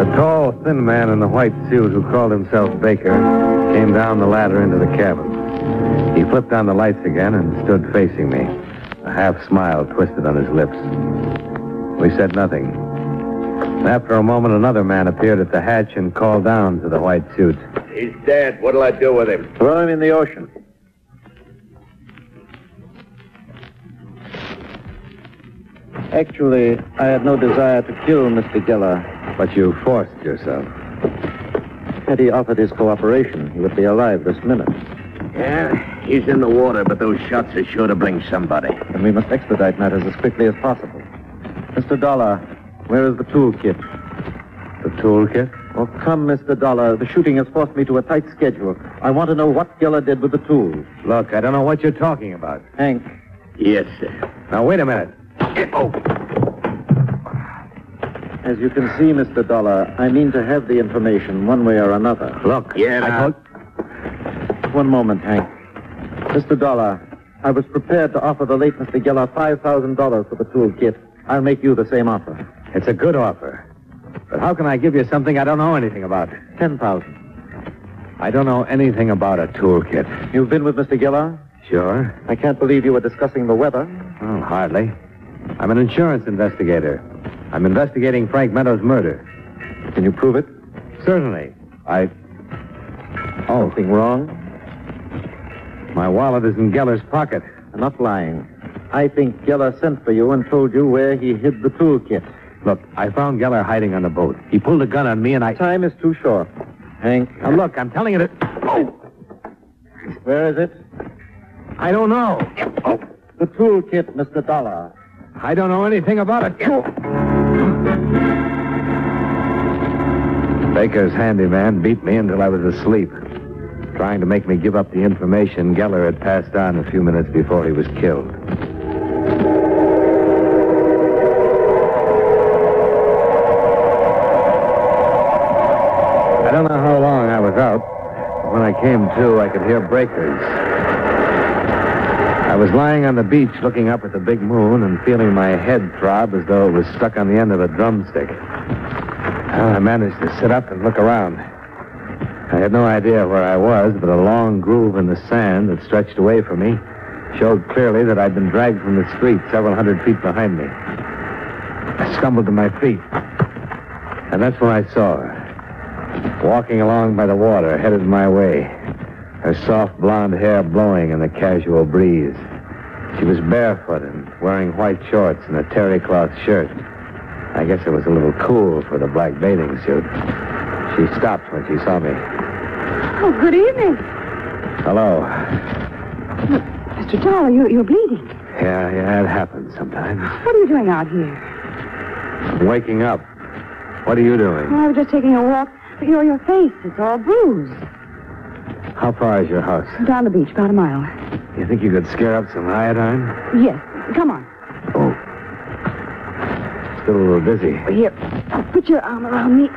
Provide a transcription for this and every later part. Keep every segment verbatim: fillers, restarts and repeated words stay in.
A tall, thin man in the white suit who called himself Baker came down the ladder into the cabin. He flipped on the lights again and stood facing me, a half smile twisted on his lips. We said nothing. After a moment, another man appeared at the hatch and called down to the white suit. He's dead. What'll I do with him? Throw him in the ocean. Actually, I had no desire to kill Mister Geller. But you forced yourself. Had he offered his cooperation, he would be alive this minute. Yeah, he's in the water, but those shots are sure to bring somebody. And we must expedite matters as quickly as possible. Mister Dollar, where is the toolkit? The toolkit? Oh, come, Mister Dollar. The shooting has forced me to a tight schedule. I want to know what Geller did with the tools. Look, I don't know what you're talking about. Hank. Yes, sir. Now, wait a minute. Oh. As you can see, Mister Dollar, I mean to have the information one way or another. Look, Yeah, I now. told... One moment, Hank. Mister Dollar, I was prepared to offer the late Mister Geller five thousand dollars for the toolkit. I'll make you the same offer. It's a good offer. But how can I give you something I don't know anything about? Ten thousand dollars. I don't know anything about a toolkit. You've been with Mister Geller? Sure. I can't believe you were discussing the weather. Oh, hardly. I'm an insurance investigator. I'm investigating Frank Meadows' murder. Can you prove it? Certainly. I... Oh, Something wrong? my wallet is in Geller's pocket. Enough lying. I think Geller sent for you and told you where he hid the toolkit. Look, I found Geller hiding on the boat. He pulled a gun on me and I... Time is too short. Hank. Now, look, I'm telling you that... Oh, Where is it? I don't know. Oh, the toolkit, Mister Dollar. I don't know anything about it. Baker's handyman beat me until I was asleep, trying to make me give up the information Geller had passed on a few minutes before he was killed. I don't know how long I was out. But when I came to, I could hear breakers. I was lying on the beach looking up at the big moon and feeling my head throb as though it was stuck on the end of a drumstick. Well, I managed to sit up and look around. I had no idea where I was, but a long groove in the sand that stretched away from me showed clearly that I'd been dragged from the street several hundred feet behind me. I stumbled to my feet, and that's when I saw her, walking along by the water, headed my way, her soft blonde hair blowing in the casual breeze. She was barefoot and wearing white shorts and a terry cloth shirt. I guess it was a little cool for the black bathing suit. She stopped when she saw me. Oh, good evening. Hello. Mister Dollar, you, you're bleeding. Yeah, yeah, it happens sometimes. What are you doing out here? I'm waking up. What are you doing? Oh, I was just taking a walk. But your, your face, it's all bruised. How far is your house? Down the beach, about a mile. You think you could scare up some iodine? Yes. Come on. Oh. Still a little busy. Here, put your arm around me.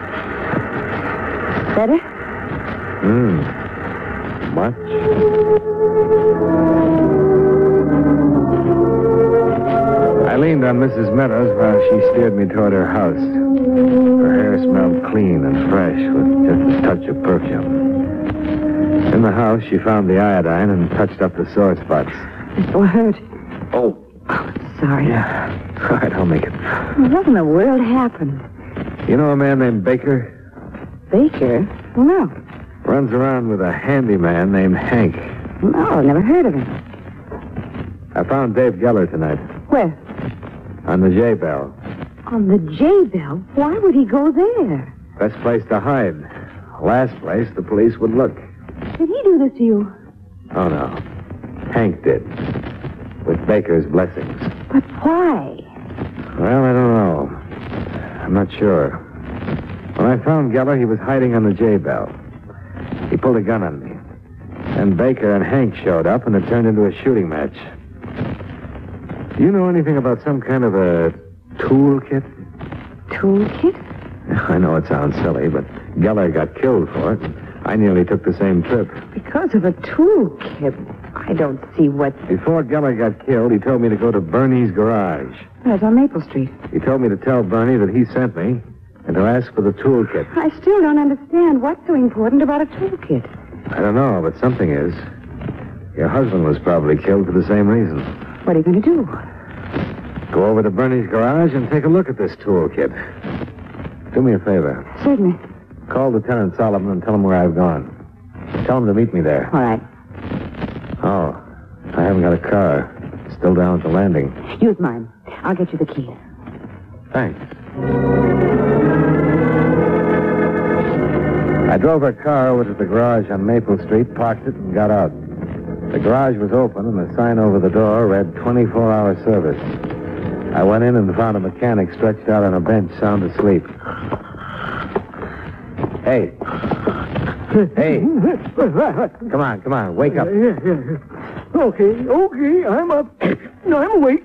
Better? Hmm. Much? I leaned on Missus Meadows while she steered me toward her house. Her hair smelled clean and fresh with just a touch of perfume. In the house, she found the iodine and touched up the sore spots. I'm so hurt. Oh. Oh, sorry. Yeah. All right, I'll make it. What in the world happened? You know a man named Baker? Baker? Well, no. Runs around with a handyman named Hank. No, I've never heard of him. I found Dave Geller tonight Where? on the J-Bell. On the J-Bell? Why would he go there? Best place to hide. Last place the police would look. Did he do this to you? Oh, no. Hank did. With Baker's blessings. But why? Well, I don't know. I'm not sure. When I found Geller, he was hiding on the J-Bell. He pulled a gun on me. Then Baker and Hank showed up, and it turned into a shooting match. Do you know anything about some kind of a toolkit? Toolkit? I know it sounds silly, but Geller got killed for it. I nearly took the same trip. Because of a toolkit. I don't see what... Before Geller got killed, he told me to go to Bernie's garage. That's on Maple Street. He told me to tell Bernie that he sent me and to ask for the toolkit. I still don't understand what's so important about a toolkit. I don't know, but something is. Your husband was probably killed for the same reason. What are you going to do? Go over to Bernie's garage and take a look at this toolkit. Do me a favor. Certainly. Call Lieutenant Solomon and tell him where I've gone. Tell him to meet me there. All right. Oh, I haven't got a car. Still down at the landing. Use mine. I'll get you the key. Thanks. I drove her car over to the garage on Maple Street, parked it, and got out. The garage was open, and the sign over the door read twenty-four hour service. I went in and found a mechanic stretched out on a bench, sound asleep. Hey. Hey. Come on, come on, wake up. Yeah, yeah. Okay, okay, I'm up. No, I'm awake.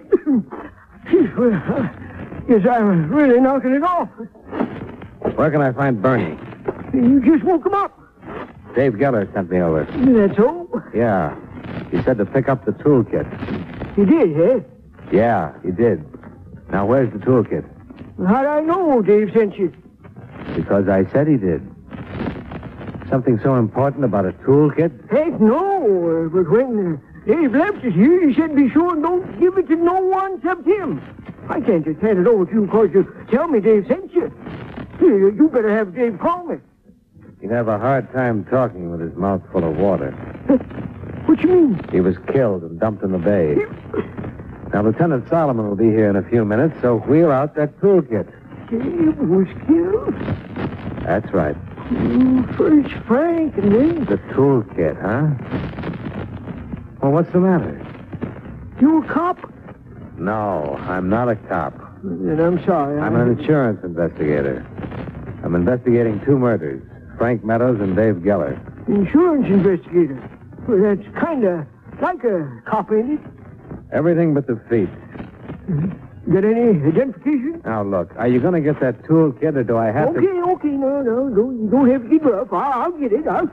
Yes, I'm really knocking it off. Where can I find Bernie? You just woke him up. Dave Geller sent me over. That's all. Yeah. He said to pick up the toolkit. You did, eh? Yeah, he did. Now, where's the toolkit? How'd I know Dave sent you? Because I said he did. Something so important about a toolkit? Heck, no. Uh, but when uh, Dave left us here, he said be sure and don't give it to no one except him. I can't just hand it over to you because you tell me Dave sent you. You you better have Dave call me. He'd have a hard time talking with his mouth full of water. What you mean? He was killed and dumped in the bay. Now, Lieutenant Solomon will be here in a few minutes, so wheel out that toolkit. Dave was killed? That's right. Mm, first Frank and then... The toolkit, huh? Well, what's the matter? You a cop? No, I'm not a cop. Then I'm sorry. I'm I... an insurance investigator. I'm investigating two murders, Frank Meadows and Dave Geller. Insurance investigator? Well, that's kind of like a cop, ain't it? Everything but the feet. Got any identification? Now, look, are you going to get that toolkit, or do I have okay, to... Okay, okay, no, no, don't, you don't have to get rough. I'll, I'll get it. I'll...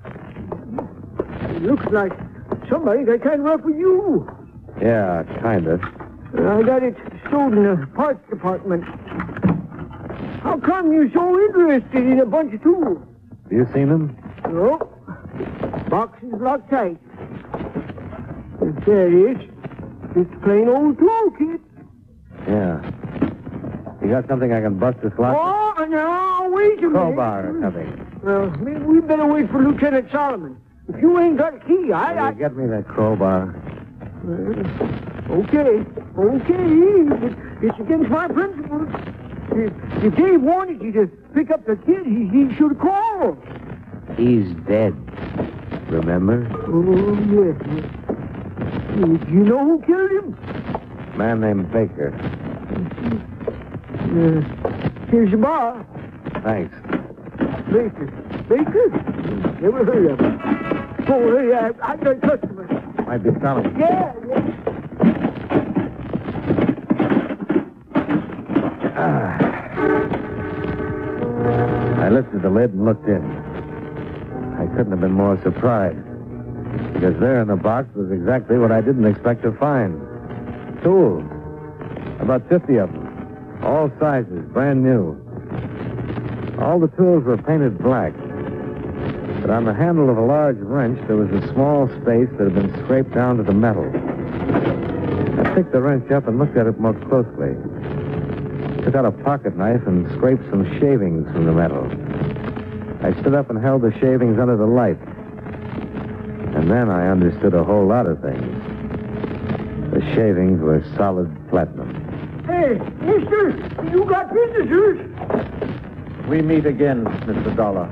It looks like somebody got kind of rough with you. Yeah, kind of. I got it stored in the parts department. How come you're so interested in a bunch of tools? Have you seen them? No. Box is locked tight. There it is. It's a plain old toolkit. Yeah. You got something I can bust this lock? Oh, no, wait a minute. Crowbar or something. Well, maybe we better wait for Lieutenant Solomon. If you ain't got a key, I... Will I... you get me that crowbar? Uh, okay, okay. It, it's against my principles. If, if Dave wanted you to pick up the kid, he, he should have called. He's dead. Remember? Oh, yes. Do you know who killed him? A man named Baker. Uh, here's the bar. Thanks. Baker. Baker? Never heard of him. Oh, hey, I, I got customers. Might be Solomon. Yeah, yeah. Ah. I lifted the lid and looked in. I couldn't have been more surprised. Because there in the box was exactly what I didn't expect to find. Tools. About fifty of them. All sizes, brand new. All the tools were painted black. But on the handle of a large wrench, there was a small space that had been scraped down to the metal. I picked the wrench up and looked at it more closely. Took out a pocket knife and scraped some shavings from the metal. I stood up and held the shavings under the light. And then I understood a whole lot of things. The shavings were solid platinum. Hey, mister, you got visitors. We meet again, Mister Dollar.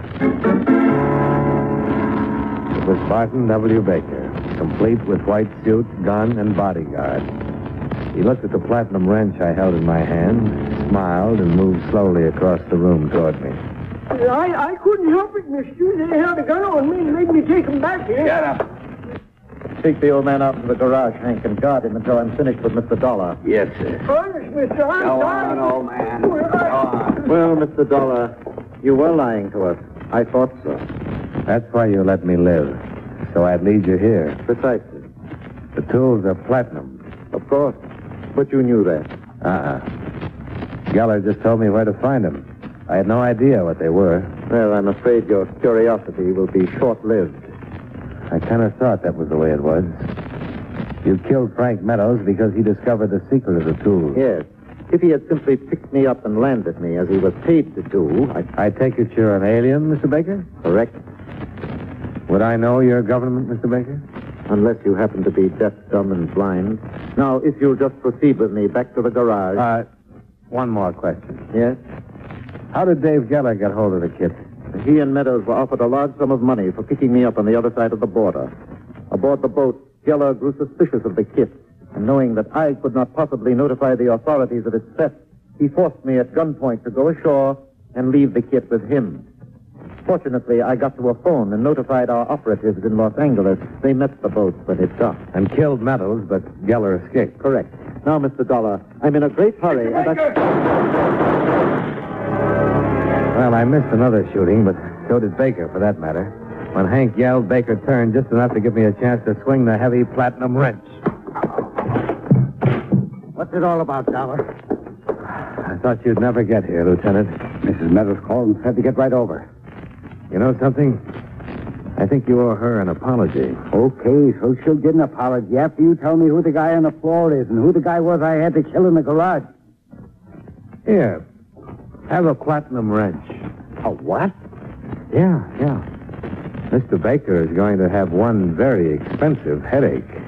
It was Barton W. Baker, complete with white suit, gun, and bodyguard. He looked at the platinum wrench I held in my hand, smiled, and moved slowly across the room toward me. I, I couldn't help it, mister. They held a gun on me and made me take them back here. Shut up. Take the old man out to the garage, Hank, and guard him until I'm finished with Mister Dollar. Yes, sir. Honest, mister, I'm Go sorry. on, old man. Go Well, I- on. Well, Mister Dollar, you were lying to us. I thought so. That's why you let me live, so I'd lead you here. Precisely. The tools are platinum. Of course. But you knew that. Uh-uh. Geller just told me where to find them. I had no idea what they were. Well, I'm afraid your curiosity will be short-lived. I kind of thought that was the way it was. You killed Frank Meadows because he discovered the secret of the tools. Yes. If he had simply picked me up and landed me, as he was paid to do, I... I take it you're an alien, Mister Baker? Correct. Would I know your government, Mister Baker? Unless you happen to be deaf, dumb, and blind. Now, if you'll just proceed with me back to the garage... Uh, one more question. Yes? How did Dave Geller get hold of the kit? He and Meadows were offered a large sum of money for picking me up on the other side of the border. Aboard the boat, Geller grew suspicious of the kit, and knowing that I could not possibly notify the authorities of its theft, he forced me at gunpoint to go ashore and leave the kit with him. Fortunately, I got to a phone and notified our operatives in Los Angeles. They met the boat when it docked. And killed Meadows, but Geller escaped. Correct. Now, Mister Dollar, I'm in a great hurry, and I... Well, I missed another shooting, but so did Baker, for that matter. When Hank yelled, Baker turned just enough to give me a chance to swing the heavy platinum wrench. What's it all about, Dollar? I thought you'd never get here, Lieutenant. Missus Meadows called and said to get right over. You know something? I think you owe her an apology. Okay, so she'll get an apology after you tell me who the guy on the floor is and who the guy was I had to kill in the garage. Here, have a platinum wrench. A what? Yeah, yeah. Mister Baker is going to have one very expensive headache.